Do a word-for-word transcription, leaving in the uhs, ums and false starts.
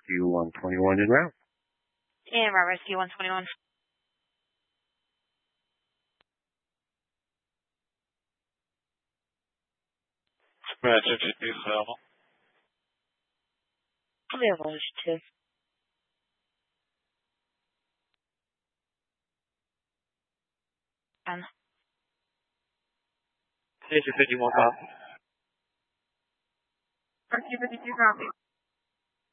Rescue one twenty-one en route. And Route Rescue one twenty-one. Roger, G P available. Available, two. Um. Station fifty-one, copy. Rescue fifty-two, copy.